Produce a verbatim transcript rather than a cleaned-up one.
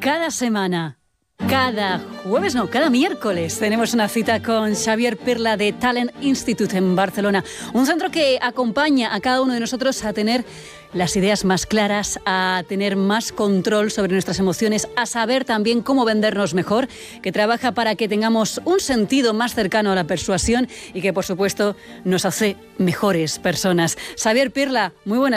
Cada semana, cada jueves, no, cada miércoles tenemos una cita con Xavier Pirla de Talent Institute en Barcelona. Un centro que acompaña a cada uno de nosotros a tener las ideas más claras, a tener más control sobre nuestras emociones, a saber también cómo vendernos mejor, que trabaja para que tengamos un sentido más cercano a la persuasión y que, por supuesto, nos hace mejores personas. Xavier Pirla, muy buenas